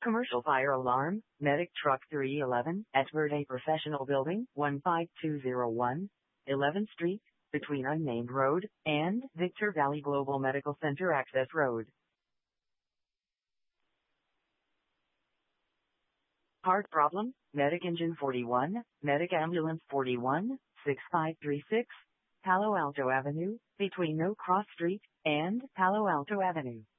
Commercial fire alarm, medic truck 311 at Verde Professional Building, 15201, 11th Street, between Unnamed Road and Victor Valley Global Medical Center Access Road. Heart problem, medic engine 41, medic ambulance 41, 6536, Palo Alto Avenue, between No Cross Street and Palo Alto Avenue.